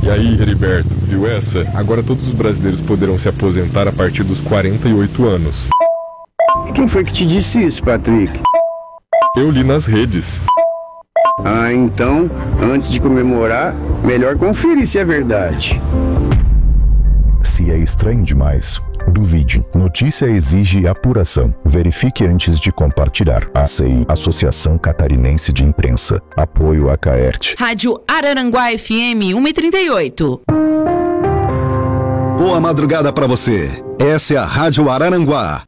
E aí, Heriberto, viu essa? Agora todos os brasileiros poderão se aposentar a partir dos 48 anos. E quem foi que te disse isso, Patrick? Eu li nas redes. Ah, então, antes de comemorar, melhor conferir se é verdade. Se é estranho demais, duvide. Notícia exige apuração. Verifique antes de compartilhar. ACI, Associação Catarinense de Imprensa. Apoio a Caerte. Rádio Araranguá FM 1:38. Boa madrugada para você. Essa é a Rádio Araranguá